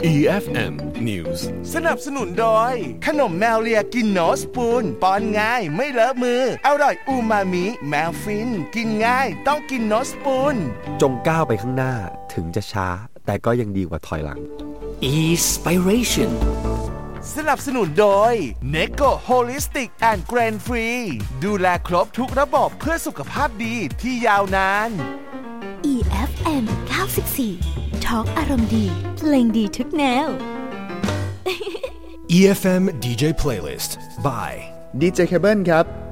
EFM News สนับสนุนโดยขนมแมวเลียกินโนสปูนป้อนง่ายไม่เลอะมืออร่อยอูมามิแมวฟินกินง่ายต้องกินโนสปูนจงก้าวไปข้างหน้าถึงจะช้าแต่ก็ยังดีกว่าถอยหลัง Inspiration สนับสนุนโดย Neko Holistic and Grain Free ดูแลครบทุกระบบเพื่อสุขภาพดีที่ยาวนาน EFM 94 Talk อารมณ์ดีเพลงดีทุกแนว EFM DJ Playlist by DJ Cable ครับ